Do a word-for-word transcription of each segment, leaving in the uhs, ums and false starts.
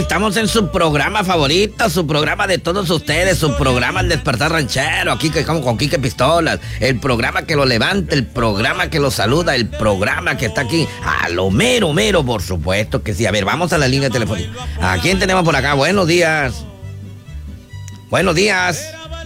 estamos en su programa favorito, su programa de todos ustedes, su programa El Despertar Ranchero, aquí que como con Quique Pistolas, el programa que lo levanta, el programa que lo saluda, el programa que está aquí, a lo mero, mero, por supuesto que sí. A ver, vamos a la línea telefónica. ¿A quién tenemos por acá? Buenos días. Buenos días.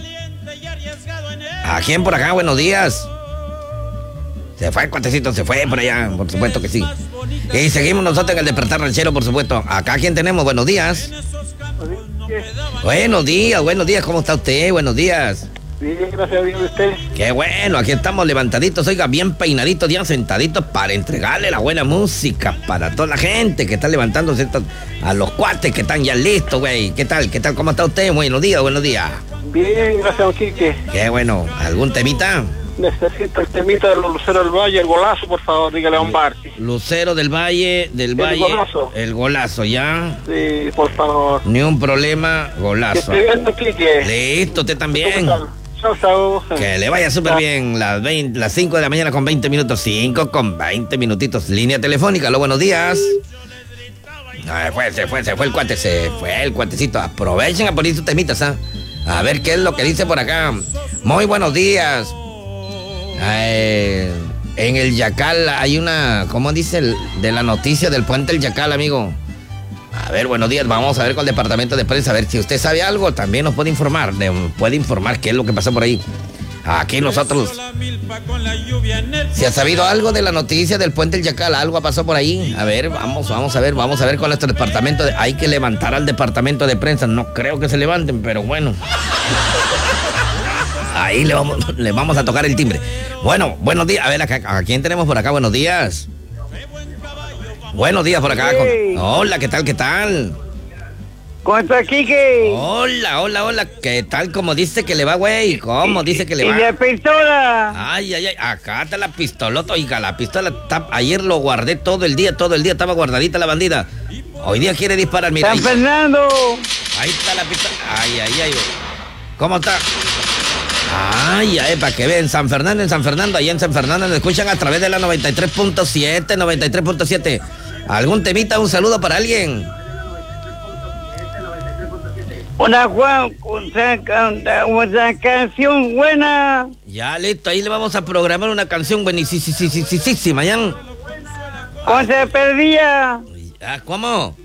¿A quién por acá? Buenos días. Se fue el cuatecito, se fue por allá, por supuesto que sí. Y seguimos nosotros en El Despertar Ranchero, por supuesto. Acá, ¿quién tenemos? Buenos días. Buenos días, buenos días. ¿Cómo está usted? Buenos días. Bien, gracias a Dios, usted. Qué bueno, aquí estamos levantaditos, oiga, bien peinaditos, ya sentaditos para entregarle la buena música para toda la gente que está levantándose, a los cuates que están ya listos, güey. ¿Qué tal? ¿Qué tal? ¿Cómo está usted? Buenos días, buenos días. Bien, gracias, Quique. Qué bueno. ¿Algún temita? Necesito el temita de los Luceros del Valle, el golazo, por favor, dígale a un Barty. Lucero del Valle, del El Valle. golazo. El golazo, ¿ya? Sí, por favor. Ni un problema, golazo. Que esté bien, Quique. Listo, usted también. Chao, chao. Que le vaya súper bien. Las, veinte, las cinco de la mañana con veinte minutos. cinco con veinte minutitos. Línea telefónica. Aló, buenos días. Ay, fue, se fue, se fue el cuate, se fue el cuatecito. Aprovechen a poner sus temitas, ¿ah? A ver qué es lo que dice por acá. Muy buenos días. Eh, en el Yacal hay una, ¿cómo dice? El, de la noticia del puente del Yacal, amigo. A ver, buenos días, vamos a ver con el departamento de prensa, a ver si usted sabe algo, también nos puede informar, de, puede informar qué es lo que pasó por ahí. Aquí nosotros, si ha sabido algo de la noticia del puente del Yacal, algo pasó por ahí. A ver, vamos, vamos a ver, vamos a ver con nuestro departamento, de, hay que levantar al departamento de prensa, no creo que se levanten, pero bueno. Ahí le vamos, le vamos a tocar el timbre. Bueno, buenos días. A ver, acá, ¿a quién tenemos por acá? Buenos días. Buenos días por acá. Hey. Hola, ¿qué tal? ¿Qué tal? ¿Cómo está, Quique? Hola, hola, hola. ¿Qué tal? ¿Cómo dice que le va, güey? ¿Cómo dice que le ¿Y va? la pistola? Ay, ay, ay. Acá está la pistolota. Oiga, la pistola está... Ayer lo guardé todo el día, todo el día. Estaba guardadita la bandida. Hoy día quiere disparar, mira. San Ahí, Fernando. ahí está la pistola. Ay, ay, ay. ¿Cómo está? Ay, ay, para que vean, San Fernando, en San Fernando, allá en San Fernando, nos escuchan a través de la noventa y tres punto siete, noventa y tres punto siete. ¿Algún temita, un saludo para alguien? Una, Juan, una, una canción buena. Ya, listo, ahí le vamos a programar una canción buenísima, ¿ya? ¿Cómo se perdía? Ah, ¿cómo?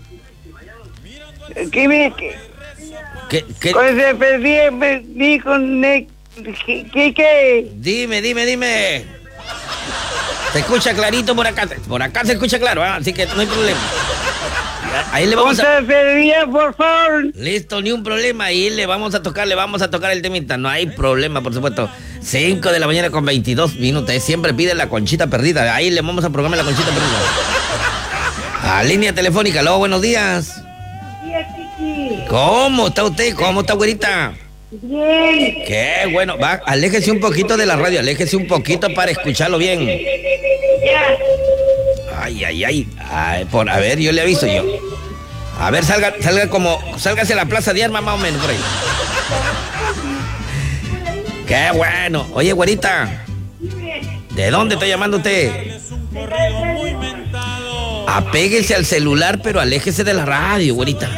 ¿Qué me...? ¿Qué, qué? ¿Cómo se perdía? Me dijo... ¿Qué, qué? Dime, dime, dime. Se escucha clarito por acá. Por acá se escucha claro, ¿eh? Así que no hay problema. Ahí le ¿Cómo vamos a... se perdía, por favor? Listo, ni un problema. Ahí le vamos a tocar, le vamos a tocar el temita. No hay problema, por supuesto. cinco de la mañana con veintidós minutos. ¿eh? Siempre pide la conchita perdida. Ahí le vamos a programar la conchita perdida. A línea telefónica. Aló, buenos días. ¿Cómo está usted? ¿Cómo está, güerita? Bien. Qué bueno. Va, aléjese un poquito de la radio. Aléjese un poquito para escucharlo bien. Ya. Ay, ay, ay. Ay, por, a ver, yo le aviso yo. A ver, salga, salga como, sálgase a la plaza de armas más o menos por ahí. Qué bueno. Oye, güerita. ¿De dónde está llamando usted? Apéguese al celular, pero aléjese de la radio, güerita.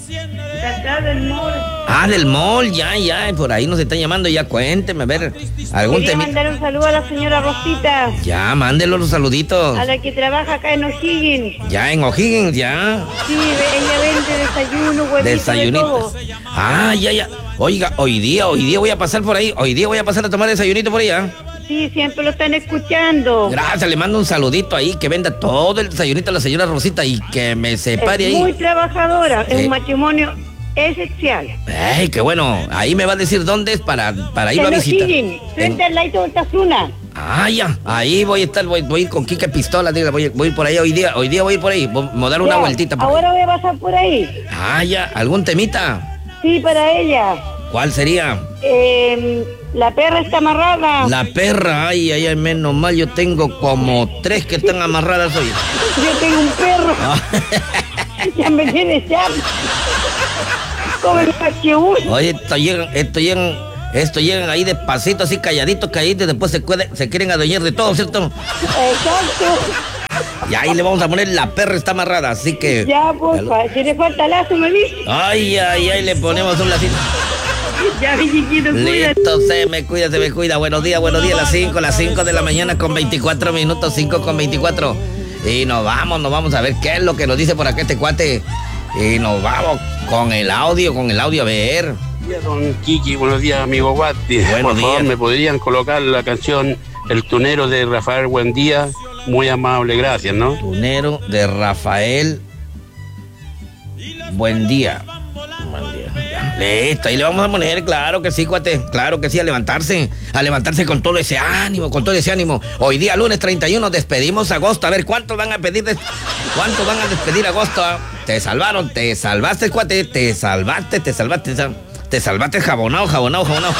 Ah, del mall, ya, ya, por ahí nos están llamando, ya cuénteme, a ver, algún Quería tema. mandar un saludo a la señora Rosita, Ya, mándelo los saluditos. a la que trabaja acá en O'Higgins. Ya, en O'Higgins, ya. Sí, ella vende desayuno, huevito, de Desayunito. todo. Ah, ya, ya. Oiga, hoy día, hoy día voy a pasar por ahí, hoy día voy a pasar a tomar desayunito por allá. Sí, siempre lo están escuchando. Gracias, le mando un saludito ahí, que venda todo el desayunito a la señora Rosita y que me separe Es ahí. muy trabajadora, es Sí. un matrimonio esencial. Ay, qué bueno, ahí me va a decir dónde es para, para irlo a En visitar. O'Higgins, En- frente al Laito de Tazuna. Ah, ya, ahí voy a estar, voy, voy a ir con Quique Pistola, diga, voy, voy a ir por ahí hoy día, hoy día voy a ir por ahí, voy a dar una Ya, vueltita por ahí. ahora voy a pasar por ahí. Ah, ya, ¿algún temita? Sí, para ella. ¿Cuál sería? Eh, la perra está amarrada. La perra, ay, ay, ay, menos mal, yo tengo como tres que están amarradas hoy. Yo tengo un perro. Ah. Ya me tiene ya. Como el que uno. Oye, esto llegan, esto llegan, esto llegan ahí despacito, así calladitos, calladitos, y después se, cuede- se quieren adueñar de todo, ¿cierto? Exacto. Y ahí le vamos a poner la perra está amarrada, así que... Ya, porfa, si le falta lazo, me dice. Ay, ay, ay, le ponemos un lacito. Ya, mi chiquito, cuídate. Listo, se me cuida, se me cuida. Buenos días, buenos días, las cinco, las cinco de la mañana con veinticuatro minutos, cinco con veinticuatro. Y nos vamos, nos vamos a ver qué es lo que nos dice por acá este cuate. Y nos vamos con el audio, con el audio a ver. Buenos días, don Kiki, buenos días, amigo Guati. Buenos Por favor, días. ¿me podrían colocar la canción El Tunero de Rafael Buendía? Muy amable, gracias, ¿no? Tunero de Rafael. Buen día. Buen día. Ya. Listo, ahí le vamos a poner, claro que sí, cuate. Claro que sí, a levantarse. A levantarse con todo ese ánimo, con todo ese ánimo. Hoy día, lunes treinta y uno, despedimos agosto. A ver, ¿cuántos van a pedir? De... ¿Cuántos van a despedir agosto? Te salvaron, te salvaste, cuate. Te salvaste, te salvaste. Te salvaste jabonado, jabonado, jabonado.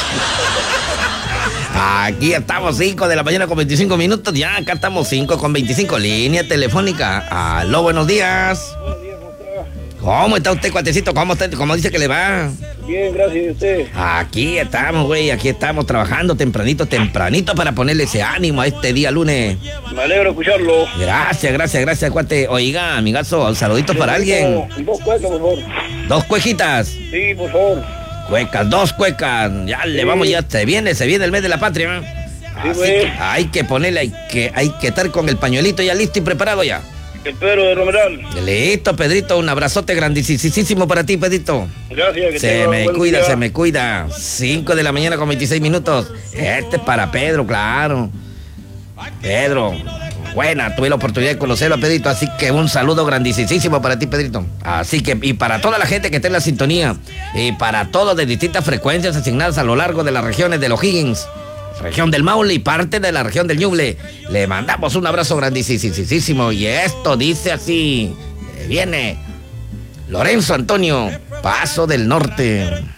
Aquí estamos cinco de la mañana con veinticinco minutos. Ya, acá estamos cinco con veinticinco. Línea telefónica. Aló, buenos días. Buenos días, ¿cómo está? ¿Cómo está usted, cuatecito? ¿Cómo está? ¿Cómo dice que le va? Bien, gracias, ¿y usted? Aquí estamos, güey. Aquí estamos trabajando tempranito, tempranito para ponerle ese ánimo a este día lunes. Me alegro escucharlo. Gracias, gracias, gracias, cuate. Oiga, amigazo, saluditos para alguien. Dos cuecas, por favor. Dos cuejitas. Sí, por favor. Cuecas, dos cuecas. Ya le Sí. vamos, ya se viene, se viene el mes de la patria. ¿eh? Sí, Así güey. que hay que ponerle, hay que, hay que estar con el pañuelito ya listo y preparado ya. El Pedro de Romeral. Listo, Pedrito, un abrazote grandísimo para ti, Pedrito. Gracias, que Se tenga me buen cuida, día. se me cuida. cinco de la mañana con veintiséis minutos. Este es para Pedro, claro. Pedro, buena, tuve la oportunidad de conocerlo a Pedrito, así que un saludo grandísimo para ti, Pedrito. Así que, y para toda la gente que está en la sintonía, y para todos de distintas frecuencias asignadas a lo largo de las regiones de los O'Higgins, región del Maule y parte de la región del Ñuble, le mandamos un abrazo grandísimo. Y esto dice así, viene Lorenzo Antonio, Paso del Norte.